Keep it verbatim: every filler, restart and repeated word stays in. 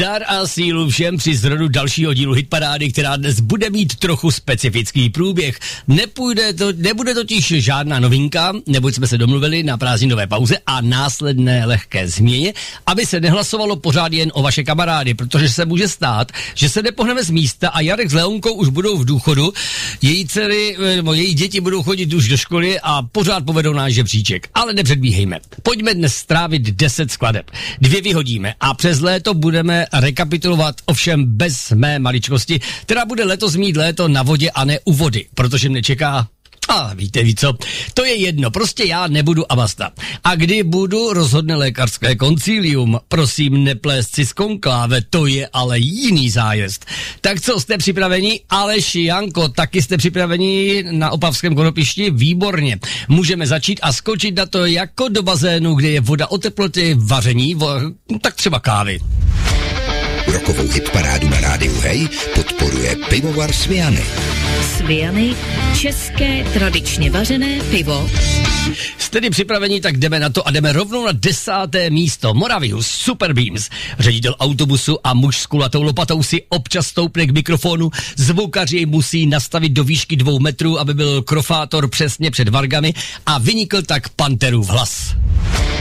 Zdar a sílu všem při zrodu dalšího dílu Hitparády, která dnes bude mít trochu specifický průběh. Nepůjde to, nebude totiž žádná novinka, neboť jsme se domluvili na prázdninové pauze a následné lehké změně, aby se nehlasovalo pořád jen o vaše kamarády, protože se může stát, že se nepohneme z místa a Jarek s Leonkou už budou v důchodu, její dcery, nebo její děti budou chodit už do školy a pořád povedou náš žebříček. Ale nepředbíhejme. Pojďme dnes strávit deset skladeb. Dvě vyhodíme a přes léto budeme rekapitulovat, ovšem bez mé maličkosti, která bude letos mít léto na vodě a ne u vody, protože mě čeká. A víte ví co, to je jedno, prostě já nebudu Abasta. A kdy budu, rozhodne lékařské koncilium. Prosím, neplést si z konkláve, to je ale jiný zájezd. Tak co, jste připraveni? Aleš, Janko, taky jste připraveni na Opavském Konopišti? Výborně. Můžeme začít a skočit na to jako do bazénu, kde je voda o teplotě, vaření, vo- tak třeba kávy. Rokovou hitparádu na rádiu Hej podporuje pivovar Sviany. Sviany, české tradičně vařené pivo. Jste připraveni, tak jdeme na to a jdeme rovnou na desáté místo. Moravius Super Beams. Ředitel autobusu a muž s kulatou lopatou si občas stoupne k mikrofonu. Zvukař jej musí nastavit do výšky dvou metrů, aby byl krofátor přesně před vargami a vynikl tak Panterův hlas.